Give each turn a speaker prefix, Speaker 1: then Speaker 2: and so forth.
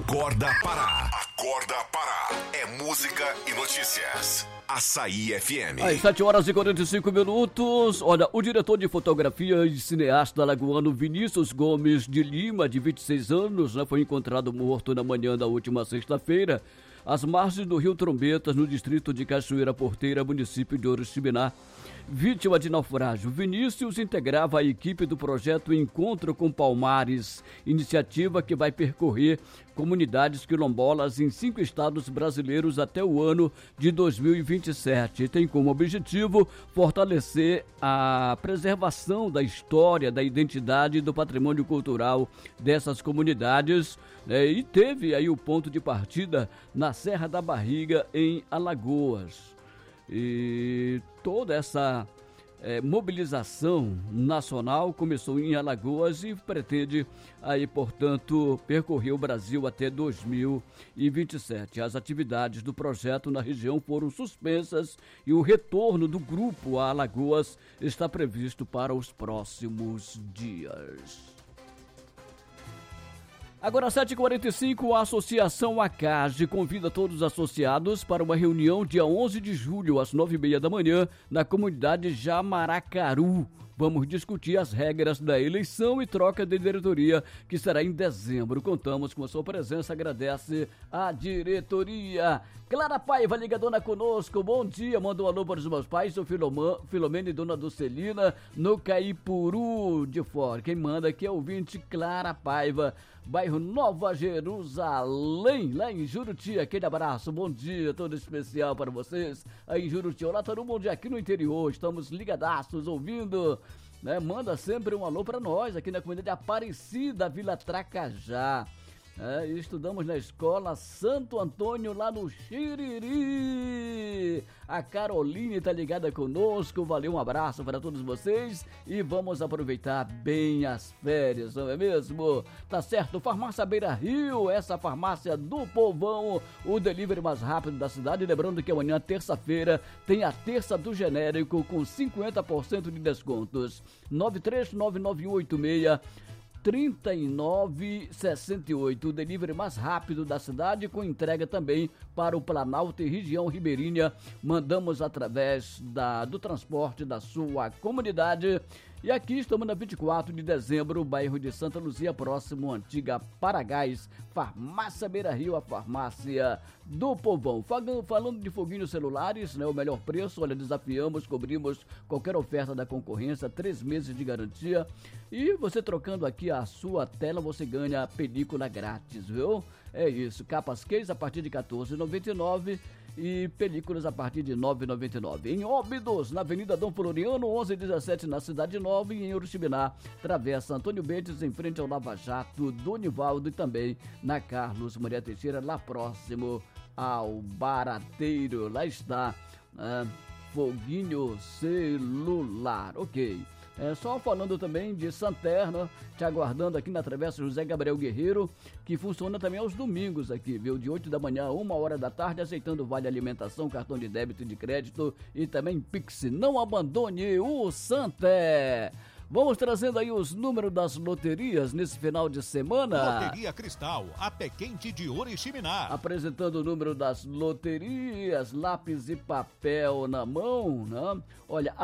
Speaker 1: Acorda Pará. Acorda Pará. É música e notícias. Açaí FM.
Speaker 2: Às 7h45. Olha, o diretor de fotografia e cineasta alagoano Vinícius Gomes de Lima, de 26 anos, foi encontrado morto na manhã da última sexta-feira, às margens do Rio Trombetas, no distrito de Cachoeira Porteira, município de Oriximiná. Vítima de naufrágio, Vinícius integrava a equipe do projeto Encontro com Palmares, iniciativa que vai percorrer comunidades quilombolas em 5 estados brasileiros até o ano de 2027. Tem como objetivo fortalecer a preservação da história, da identidade e do patrimônio cultural dessas comunidades, e teve aí o ponto de partida na Serra da Barriga, em Alagoas. E toda essa mobilização nacional começou em Alagoas e pretende aí, portanto, percorrer o Brasil até 2027. As atividades do projeto na região foram suspensas e o retorno do grupo a Alagoas está previsto para os próximos dias. Agora, 7h45, a Associação ACAGE convida todos os associados para uma reunião dia 11 de julho, às 9h30 da manhã, na comunidade Jamaracaru. Vamos discutir as regras da eleição e troca de diretoria, que será em dezembro. Contamos com a sua presença, agradece a diretoria. Clara Paiva, ligadona conosco, bom dia, manda um alô para os meus pais, o Filomena e Dona Dulcelina, no Caipuru de Fora. Quem manda aqui é o ouvinte Clara Paiva, bairro Nova Jerusalém, lá em Juruti. Aquele abraço, bom dia, todo especial para vocês aí em Juruti. Olá, todo mundo aqui no interior, estamos ligadaços, ouvindo, né? Manda sempre um alô para nós aqui na comunidade Aparecida, Vila Tracajá. Estudamos na escola Santo Antônio, lá no Xiriri. A Caroline está ligada conosco, valeu, um abraço para todos vocês e vamos aproveitar bem as férias, não é mesmo? Tá certo, Farmácia Beira Rio, essa farmácia do povão, o delivery mais rápido da cidade. Lembrando que amanhã, terça-feira, tem a terça do genérico com 50% de descontos. 93986-3968, o delivery mais rápido da cidade, com entrega também para o Planalto e região ribeirinha. Mandamos através do transporte da sua comunidade. E aqui estamos na 24 de dezembro, bairro de Santa Luzia, próximo à antiga Paragás, Farmácia Beira Rio, a farmácia do povão. Falando de foguinhos celulares, né, o melhor preço, olha, desafiamos, cobrimos qualquer oferta da concorrência, 3 meses de garantia. E você trocando aqui a sua tela, você ganha película grátis, viu? É isso, capas case a partir de R$14,99 e películas a partir de R$9,99. Em Óbidos, na Avenida Dom Floriano, 1117, na Cidade Nova, e em Oriximiná, Travessa Antônio Mendes, em frente ao Lava Jato do Nivaldo, e também na Carlos Maria Teixeira, lá próximo ao Barateiro. Lá está foguinho celular, ok. Só falando também de Santerna, te aguardando aqui na Travessa José Gabriel Guerreiro, que funciona também aos domingos aqui, viu? De 8 da manhã a 1h da tarde, aceitando vale alimentação, cartão de débito e de crédito e também Pix. Não abandone o Santé! Vamos trazendo aí os números das loterias nesse final de semana.
Speaker 3: Loteria Cristal, a pé quente de Oriximiná.
Speaker 2: Apresentando o número das loterias, lápis e papel na mão, né? Olha,